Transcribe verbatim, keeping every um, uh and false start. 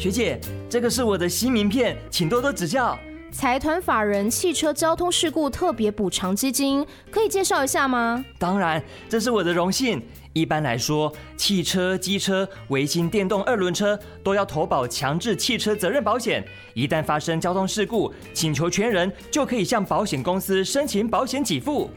学姐，这个是我的新名片，请多多指教。 财团法人汽车交通事故特别补偿基金，可以介绍一下吗？ 当然，这是我的荣幸。一般来说，汽车、机车、微型电动二轮车都要投保强制汽车责任保险。一旦发生交通事故，请求权人就可以向保险公司申请保险给付。